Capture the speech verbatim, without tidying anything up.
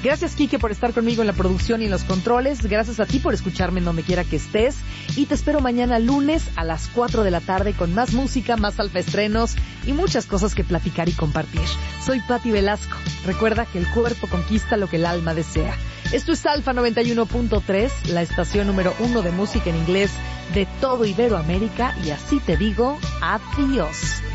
Gracias, Quique, por estar conmigo en la producción y en los controles. Gracias a ti por escucharme en donde quiera que estés. Y te espero mañana lunes a las cuatro de la tarde con más música, más alfaestrenos y muchas cosas que platicar y compartir. Soy Patti Velasco. Recuerda que el cuerpo conquista lo que el alma desea. Esto es Alfa noventa y uno punto tres, la estación número uno de música en inglés de todo Iberoamérica. Y así te digo, adiós.